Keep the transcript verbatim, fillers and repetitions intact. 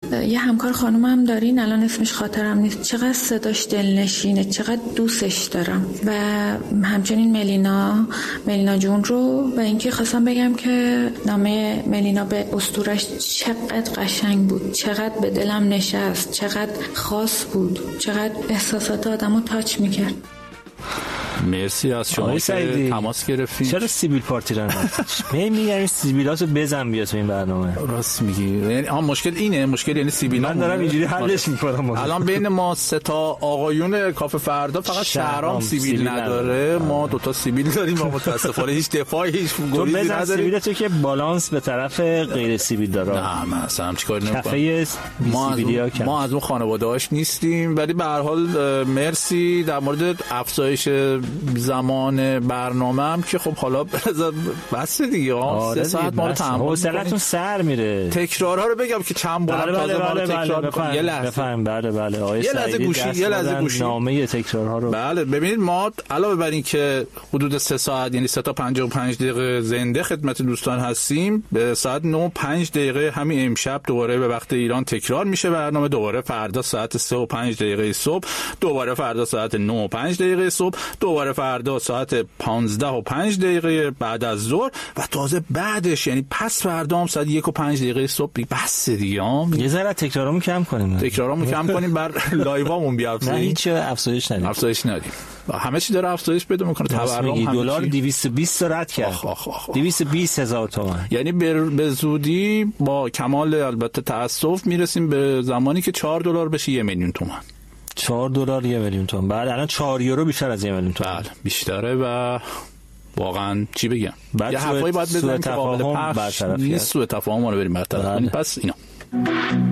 یه همکار خانومم دارین الان اسمش خاطرم نیست، چقدر صداش دلنشینه، چقدر دوستش دارم. و همچنین ملینا ملینا جون رو. و اینکه خواستم بگم که نامه ملینا به اسطورش چقدر قشنگ بود، چقدر به دلم نشست، چقدر خاص بود، چقدر احساسات آدمو تاچ میکرد. مرسی از شما که تماس گرفتین. چرا سیبیل پارتی رو نمیگی؟ میگم سیبیلاتو بزن بیا تو این برنامه. راست میگی. یعنی آ مشکل اینه، مشکل یعنی سیبیلا. من دارم اینجوری حلش میکنم. الان بین ما سه تا آقایون کافه فردا فقط شهرام سیبیل, سیبیل نداره. ما دو تا سیبیل داریم و متاسفانه هیچ دفاعی هیچ گریزی نداریم. تو سیبیلاتو که بالانس به طرف غیر سیبیل داره. نه من اصلا چیکار نمی‌کنم. کافه ما از ما از اون خانواده‌اش نیستیم، ولی به هر حال مرسی در مورد افزایش زمان برنامه هم که خب حالا بس دیگه ها سه ساعت ما رو تحمل حوصله‌تون سر میره. تکرارها رو بگم که چند بار بله تازه بله ما رو بله تکرار بله کنیم. یه لحظه بفهم. بله بله آقای یه لحظه گوشی یه لحظه گوشی نامه تکرارها رو. بله ببینید ما علاوه بر این که حدود سه ساعت یعنی سه تا پنجاه و پنج دقیقه زنده خدمت دوستان هستیم، به ساعت نه و پنج دقیقه همین امشب دوباره به وقت ایران تکرار میشه برنامه. دوباره فردا ساعت سه و پنج دقیقه صبح، دوباره فردا ساعت نه و پنج دقیقه صبح، دوباره فردا ساعت پانزده و پنج دقیقه بعد از ظهر و تازه بعدش یعنی پس فردا هم ساعت یک و پنج دقیقه صبح. بس دیگه ها یه ذره تکرارامو کم کنیم. تکرارامو کم کنیم بر لایوامون بیافزاییم. نه هیچ افزایش ندیم. افزایش ندیم. همه چی داره افزایش پیدا میکنه. تورم دلار دویست و بیست رد کرد. دویست و بیست هزار تومان. یعنی به زودی با کمال البته تأسف میرسیم به زمانی که چهار دلار بشه یک میلیون تومان. چهار دلار یک میلیون تومان. بعد الان چهار یورو بیشتر از یک میلیون تومان. بله بیشتره و واقعا چی بگم یه حرفایی باید بزنیم که قابل پخش نیست. سوء تفاهم رو بریم برطرف کنیم. پس اینا